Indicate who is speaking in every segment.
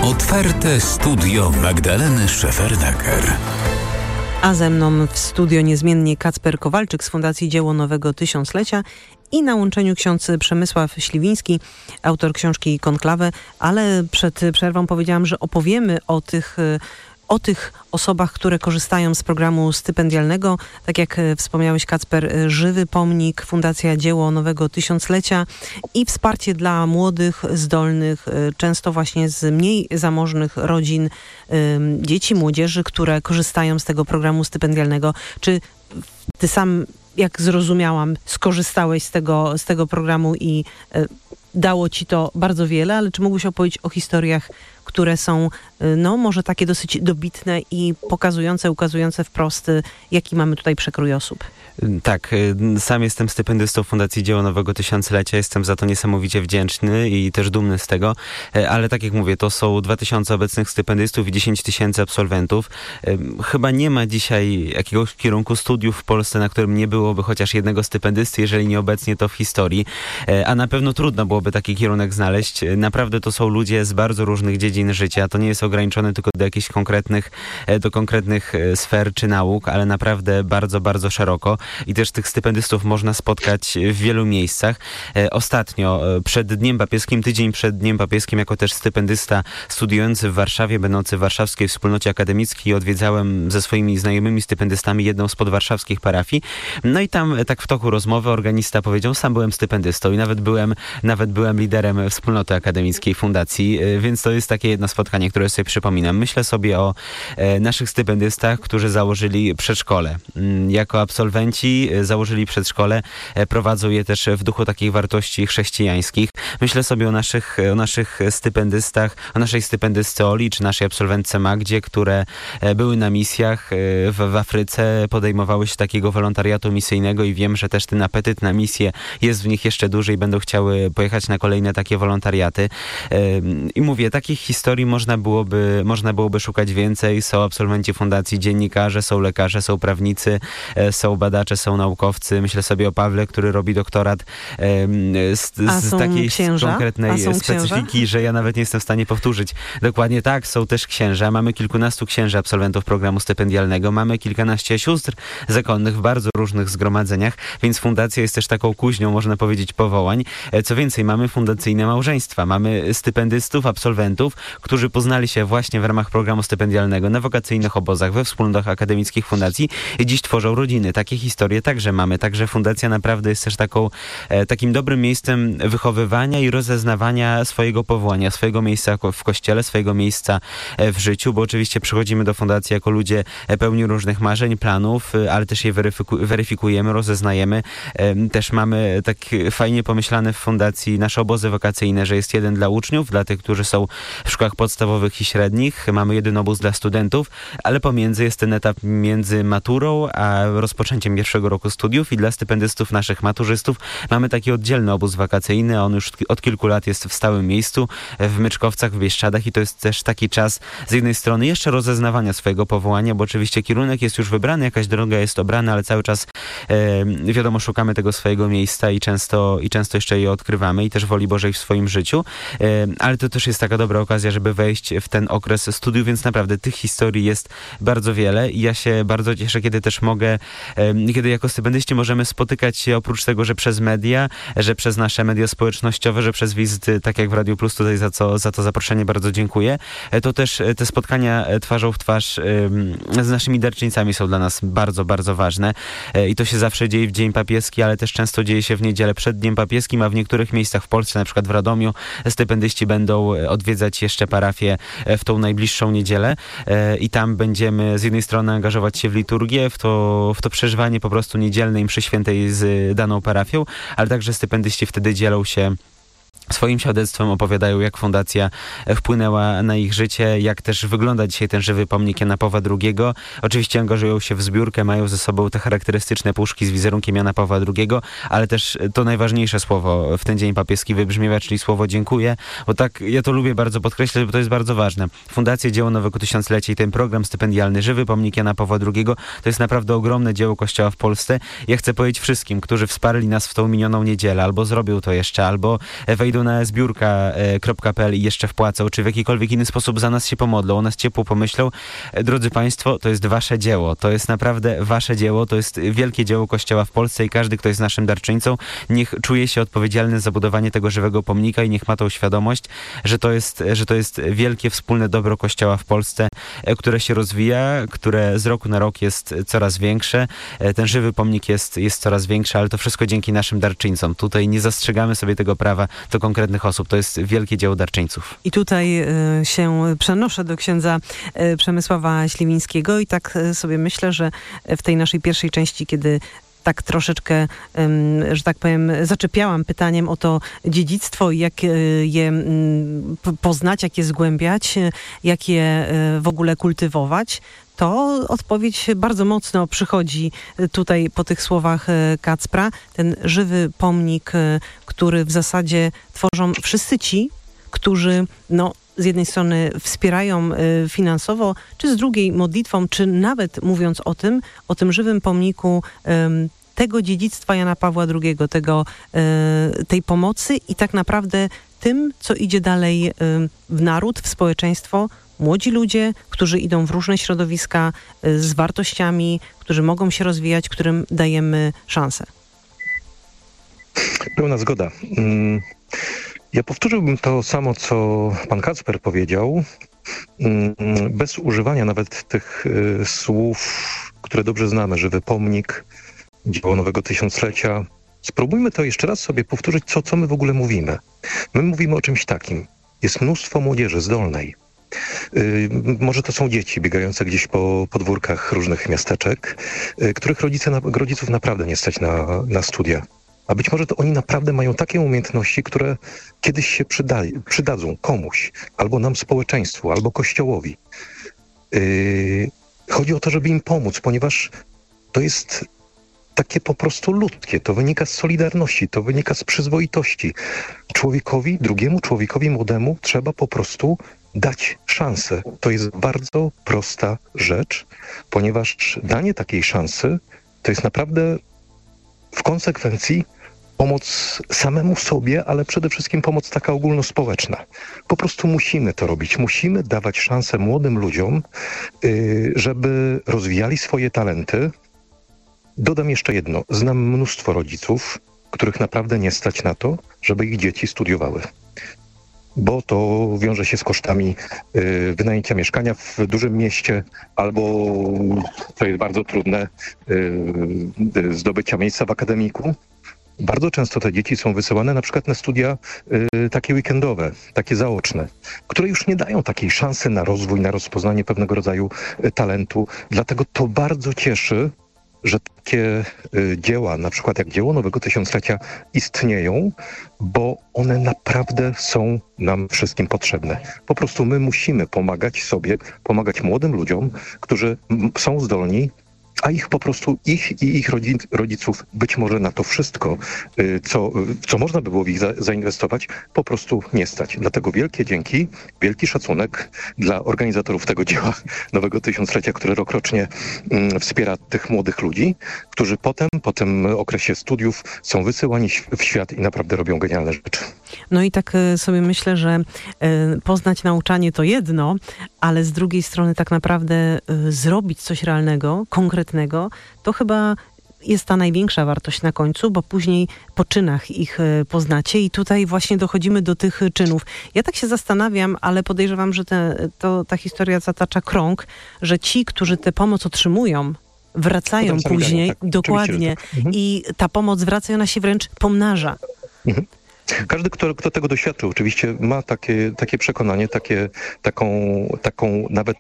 Speaker 1: Otwarte studio Magdaleny Szefernaker.
Speaker 2: A ze mną w studio niezmiennie Kacper Kowalczyk z Fundacji Dzieło Nowego Tysiąclecia i na łączeniu ksiądz Przemysław Śliwiński, autor książki Konklawę, ale przed przerwą powiedziałam, że opowiemy o tych osobach, które korzystają z programu stypendialnego. Tak jak wspomniałeś, Kacper, Żywy Pomnik, Fundacja Dzieło Nowego Tysiąclecia i wsparcie dla młodych, zdolnych, często właśnie z mniej zamożnych rodzin, dzieci, młodzieży, które korzystają z tego programu stypendialnego. Czy ty sam, jak zrozumiałam, skorzystałeś z tego programu i dało ci to bardzo wiele, ale czy mógłbyś opowiedzieć o historiach, które są, może takie dosyć dobitne i ukazujące wprost, jaki mamy tutaj przekrój osób?
Speaker 3: Tak, sam jestem stypendystą Fundacji Dzieło Nowego Tysiąclecia, jestem za to niesamowicie wdzięczny i też dumny z tego, ale tak jak mówię, to są 2000 obecnych stypendystów i 10 000 absolwentów. Chyba nie ma dzisiaj jakiegoś kierunku studiów w Polsce, na którym nie byłoby chociaż jednego stypendysty, jeżeli nie obecnie, to w historii, a na pewno trudno byłoby taki kierunek znaleźć. Naprawdę to są ludzie z bardzo różnych dziedzin życia, to nie jest ograniczone tylko do jakichś konkretnych sfer czy nauk, ale naprawdę bardzo, bardzo szeroko. I też tych stypendystów można spotkać w wielu miejscach. Ostatnio, tydzień przed Dniem Papieskim, jako też stypendysta studiujący w Warszawie, będący w warszawskiej wspólnocie akademickiej, odwiedzałem ze swoimi znajomymi stypendystami jedną z podwarszawskich parafii. No i tam tak w toku rozmowy organista powiedział, sam byłem stypendystą i nawet byłem liderem wspólnoty akademickiej fundacji, więc to jest takie jedno spotkanie, które sobie przypominam. Myślę sobie o naszych stypendystach, którzy założyli przedszkole. Jako absolwenci założyli przedszkole, prowadzą je też w duchu takich wartości chrześcijańskich. Myślę sobie o naszych stypendystach, o naszej stypendystce Oli, czy naszej absolwentce Magdzie, które były na misjach w Afryce, podejmowały się takiego wolontariatu misyjnego i wiem, że też ten apetyt na misję jest w nich jeszcze duży i będą chciały pojechać na kolejne takie wolontariaty. I mówię, takich historii można byłoby szukać więcej. Są absolwenci fundacji, dziennikarze, są lekarze, są prawnicy, są badacze, są naukowcy. Myślę sobie o Pawle, który robi doktorat z takiej konkretnej specyfiki, że ja nawet nie jestem w stanie powtórzyć. Dokładnie tak, są też księża. Mamy kilkunastu księży absolwentów programu stypendialnego. Mamy kilkanaście sióstr zakonnych w bardzo różnych zgromadzeniach, więc fundacja jest też taką kuźnią, można powiedzieć, powołań. Co więcej, mamy fundacyjne małżeństwa. Mamy stypendystów, absolwentów, którzy poznali się właśnie w ramach programu stypendialnego na wakacyjnych obozach, we wspólnotach akademickich fundacji i dziś tworzą rodziny. Takie historie także mamy. Także fundacja naprawdę jest też takim dobrym miejscem wychowywania i rozeznawania swojego powołania, swojego miejsca w kościele, swojego miejsca w życiu, bo oczywiście przychodzimy do fundacji jako ludzie pełni różnych marzeń, planów, ale też je weryfikujemy, rozeznajemy. Też mamy tak fajnie pomyślane w fundacji nasze obozy wakacyjne, że jest jeden dla uczniów, dla tych, którzy są w szkołach podstawowych i średnich. Mamy jeden obóz dla studentów, ale pomiędzy jest ten etap między maturą a rozpoczęciem pierwszego roku studiów i dla stypendystów, naszych maturzystów mamy taki oddzielny obóz wakacyjny. On już od kilku lat jest w stałym miejscu w Myczkowcach, w Bieszczadach i to jest też taki czas z jednej strony jeszcze rozeznawania swojego powołania, bo oczywiście kierunek jest już wybrany, jakaś droga jest obrana, ale cały czas wiadomo, szukamy tego swojego miejsca i często jeszcze je odkrywamy i też woli Bożej w swoim życiu, ale to też jest taka dobra okazja, żeby wejść w ten okres studiów, więc naprawdę tych historii jest bardzo wiele i ja się bardzo cieszę, kiedy też kiedy jako stypendyści możemy spotykać się oprócz tego, że przez media, że przez nasze media społecznościowe, że przez wizyty, tak jak w Radiu Plus, tutaj za to zaproszenie bardzo dziękuję, to też te spotkania twarzą w twarz z naszymi darczyńcami są dla nas bardzo, bardzo ważne i to się zawsze dzieje w Dzień Papieski, ale też często dzieje się w niedzielę przed Dniem Papieskim, a w niektórych miejscach w Polsce, na przykład w Radomiu, stypendyści będą odwiedzać jeszcze parafię w tą najbliższą niedzielę i tam będziemy z jednej strony angażować się w liturgię, w to przeżywanie po prostu niedzielnej mszy świętej z daną parafią, ale także stypendyści wtedy dzielą się swoim świadectwem, opowiadają, jak fundacja wpłynęła na ich życie, jak też wygląda dzisiaj ten żywy pomnik Jana Pawła II. Oczywiście angażują się w zbiórkę, mają ze sobą te charakterystyczne puszki z wizerunkiem Jana Pawła II, ale też to najważniejsze słowo w ten Dzień Papieski wybrzmiewa, czyli słowo dziękuję, bo tak ja to lubię bardzo podkreślać, bo to jest bardzo ważne. Fundacja Dzieło Nowego Tysiąclecia i ten program stypendialny Żywy Pomnik Jana Pawła II to jest naprawdę ogromne dzieło Kościoła w Polsce. Ja chcę powiedzieć wszystkim, którzy wsparli nas w tą minioną niedzielę, albo zrobią to jeszcze, albo wejdą wejdą na zbiórka.pl i jeszcze wpłacą, czy w jakikolwiek inny sposób za nas się pomodlą, o nas ciepło pomyślą, drodzy Państwo, to jest wasze dzieło. To jest naprawdę wasze dzieło. To jest wielkie dzieło Kościoła w Polsce i każdy, kto jest naszym darczyńcą, niech czuje się odpowiedzialny za budowanie tego żywego pomnika i niech ma tą świadomość, że to jest wielkie wspólne dobro Kościoła w Polsce, które się rozwija, które z roku na rok jest coraz większe. Ten żywy pomnik jest coraz większy, ale to wszystko dzięki naszym darczyńcom. Tutaj nie zastrzegamy sobie tego prawa do konkretnych osób. To jest wielkie dzieło darczyńców.
Speaker 2: I tutaj się przenoszę do księdza Przemysława Śliwińskiego i tak sobie myślę, że w tej naszej pierwszej części, kiedy tak troszeczkę, że tak powiem, zaczepiałam pytaniem o to dziedzictwo i jak je poznać, jak je zgłębiać, jak je w ogóle kultywować, to odpowiedź bardzo mocno przychodzi tutaj po tych słowach Kacpra. Ten żywy pomnik, który w zasadzie tworzą wszyscy ci, którzy z jednej strony wspierają finansowo, czy z drugiej modlitwą, czy nawet mówiąc o tym żywym pomniku tego dziedzictwa Jana Pawła II, tej pomocy i tak naprawdę tym, co idzie dalej w naród, w społeczeństwo. Młodzi ludzie, którzy idą w różne środowiska z wartościami, którzy mogą się rozwijać, którym dajemy szansę.
Speaker 4: Pełna zgoda. Ja powtórzyłbym to samo, co pan Kacper powiedział, bez używania nawet tych słów, które dobrze znamy, żywy pomnik, dzieło nowego tysiąclecia. Spróbujmy to jeszcze raz sobie powtórzyć, co my w ogóle mówimy. My mówimy o czymś takim. Jest mnóstwo młodzieży zdolnej. Może to są dzieci biegające gdzieś po podwórkach różnych miasteczek, których rodziców naprawdę nie stać na studia. A być może to oni naprawdę mają takie umiejętności, które kiedyś się przydadzą komuś, albo nam społeczeństwu, albo Kościołowi. Chodzi o to, żeby im pomóc, ponieważ to jest takie po prostu ludzkie. To wynika z solidarności, to wynika z przyzwoitości. Drugiemu człowiekowi młodemu trzeba po prostu dać szansę. To jest bardzo prosta rzecz, ponieważ danie takiej szansy to jest naprawdę w konsekwencji pomoc samemu sobie, ale przede wszystkim pomoc taka ogólnospołeczna. Po prostu musimy to robić. Musimy dawać szansę młodym ludziom, żeby rozwijali swoje talenty. Dodam jeszcze jedno. Znam mnóstwo rodziców, których naprawdę nie stać na to, żeby ich dzieci studiowały. Bo to wiąże się z kosztami wynajęcia mieszkania w dużym mieście albo, co jest bardzo trudne, zdobycia miejsca w akademiku. Bardzo często te dzieci są wysyłane na przykład na studia takie weekendowe, takie zaoczne, które już nie dają takiej szansy na rozwój, na rozpoznanie pewnego rodzaju talentu. Dlatego to bardzo cieszy, że takie dzieła, na przykład jak dzieło nowego tysiąclecia, istnieją, bo one naprawdę są nam wszystkim potrzebne. Po prostu my musimy pomagać sobie, pomagać młodym ludziom, którzy są zdolni, a ich i ich rodziców być może na to wszystko, co można by było w ich zainwestować, po prostu nie stać. Dlatego wielkie dzięki, wielki szacunek dla organizatorów tego dzieła nowego tysiąclecia, które rokrocznie wspiera tych młodych ludzi, którzy potem, po tym okresie studiów są wysyłani w świat i naprawdę robią genialne rzeczy.
Speaker 2: No i tak sobie myślę, że poznać nauczanie to jedno, ale z drugiej strony tak naprawdę zrobić coś realnego, konkretnego, to chyba jest ta największa wartość na końcu, bo później po czynach ich poznacie i tutaj właśnie dochodzimy do tych czynów. Ja tak się zastanawiam, ale podejrzewam, że ta historia zatacza krąg, że ci, którzy tę pomoc otrzymują, wracają później, tak, dokładnie, tak. I ta pomoc wraca i ona się wręcz pomnaża.
Speaker 4: Każdy, kto tego doświadczył, oczywiście ma takie przekonanie, taką nawet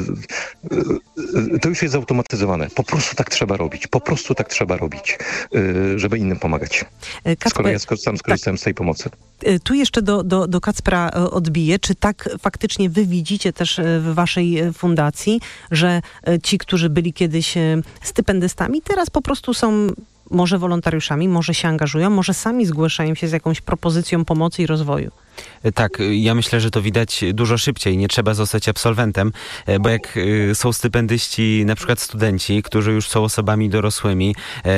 Speaker 4: to już jest zautomatyzowane. Po prostu tak trzeba robić, żeby innym pomagać. Skoro ja sam skorzystałem z tej pomocy.
Speaker 2: Tu jeszcze do Kacpra odbiję. Czy tak faktycznie wy widzicie też w waszej fundacji, że ci, którzy byli kiedyś stypendystami, teraz po prostu są może wolontariuszami, może się angażują, może sami zgłaszają się z jakąś propozycją pomocy i rozwoju?
Speaker 3: Tak, ja myślę, że to widać dużo szybciej. Nie trzeba zostać absolwentem, bo jak są stypendyści, na przykład studenci, którzy już są osobami dorosłymi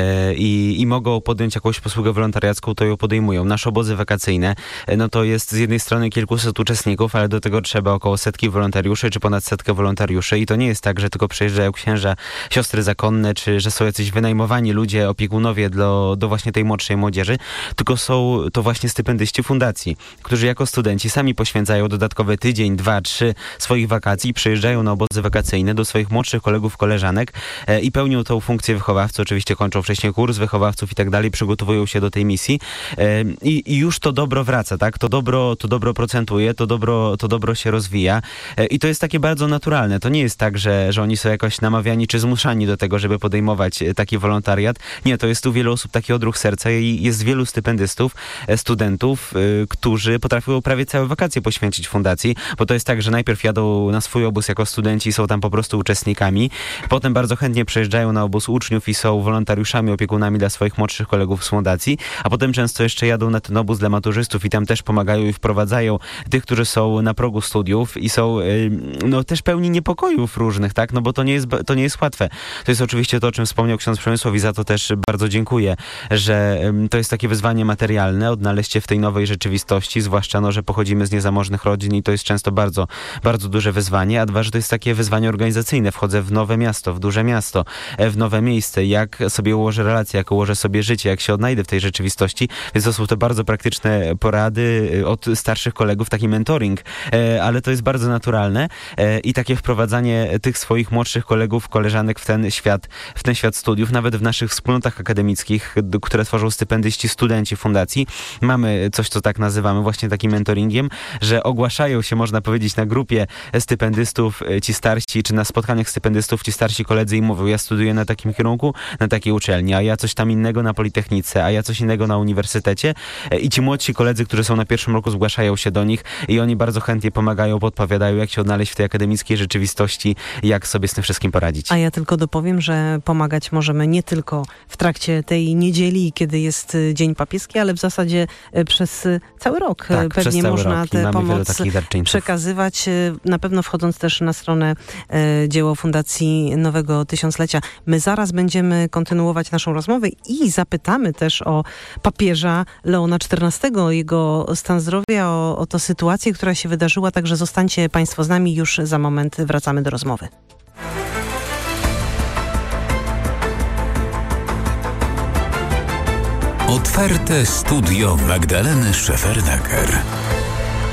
Speaker 3: i mogą podjąć jakąś posługę wolontariacką, to ją podejmują. Nasze obozy wakacyjne, no to jest z jednej strony kilkuset uczestników, ale do tego trzeba około setki wolontariuszy, czy ponad setkę wolontariuszy i to nie jest tak, że tylko przyjeżdżają księża, siostry zakonne, czy że są jacyś wynajmowani ludzie, opiekunowie do właśnie tej młodszej młodzieży, tylko są to właśnie stypendyści fundacji, którzy jako studenci sami poświęcają dodatkowy tydzień, 2, 3 swoich wakacji, przyjeżdżają na obozy wakacyjne do swoich młodszych kolegów, koleżanek i pełnią tą funkcję wychowawcy. Oczywiście kończą wcześniej kurs wychowawców i tak dalej, przygotowują się do tej misji i już to dobro wraca, tak? To dobro procentuje, to dobro się rozwija i to jest takie bardzo naturalne. To nie jest tak, że oni są jakoś namawiani czy zmuszani do tego, żeby podejmować taki wolontariat. Nie, to jest tu wielu osób taki odruch serca i jest wielu stypendystów, studentów, którzy potrafią prawie całe wakacje poświęcić fundacji, bo to jest tak, że najpierw jadą na swój obóz jako studenci i są tam po prostu uczestnikami, potem bardzo chętnie przejeżdżają na obóz uczniów i są wolontariuszami, opiekunami dla swoich młodszych kolegów z fundacji, a potem często jeszcze jadą na ten obóz dla maturzystów i tam też pomagają i wprowadzają tych, którzy są na progu studiów i są też pełni niepokojów różnych, tak, no bo to nie jest łatwe. To jest oczywiście to, o czym wspomniał ksiądz Przemysław i za to też bardzo dziękuję, że to jest takie wyzwanie materialne, odnaleźć się w tej nowej rzeczywistości, zwłaszcza, że pochodzimy z niezamożnych rodzin i to jest często bardzo, bardzo duże wyzwanie, a dwa, że to jest takie wyzwanie organizacyjne. Wchodzę w nowe miasto, w duże miasto, w nowe miejsce, jak sobie ułożę relacje, jak ułożę sobie życie, jak się odnajdę w tej rzeczywistości, więc to są te bardzo praktyczne porady od starszych kolegów, taki mentoring, ale to jest bardzo naturalne i takie wprowadzanie tych swoich młodszych kolegów, koleżanek w ten świat studiów, nawet w naszych wspólnotach akademickich, które tworzą stypendyści, studenci fundacji. Mamy coś, co tak nazywamy właśnie takim mentoringiem, że ogłaszają się, można powiedzieć, na grupie stypendystów ci starsi, czy na spotkaniach stypendystów ci starsi koledzy i mówią, ja studiuję na takim kierunku, na takiej uczelni, a ja coś tam innego na Politechnice, a ja coś innego na uniwersytecie i ci młodsi koledzy, którzy są na pierwszym roku, zgłaszają się do nich i oni bardzo chętnie pomagają, podpowiadają, jak się odnaleźć w tej akademickiej rzeczywistości, jak sobie z tym wszystkim poradzić.
Speaker 2: A ja tylko dopowiem, że pomagać możemy nie tylko w trakcie tej niedzieli, kiedy jest Dzień Papieski, ale w zasadzie przez cały rok.
Speaker 3: Tak,
Speaker 2: pewnie można tę pomoc
Speaker 3: przekazywać.
Speaker 2: Na pewno wchodząc też na stronę dzieło Fundacji Nowego Tysiąclecia. My zaraz będziemy kontynuować naszą rozmowę i zapytamy też o papieża Leona XIV, jego stan zdrowia, o tę sytuację, która się wydarzyła. Także zostańcie Państwo z nami. Już za moment wracamy do rozmowy.
Speaker 1: Otwarte studio Magdaleny Szefernaker.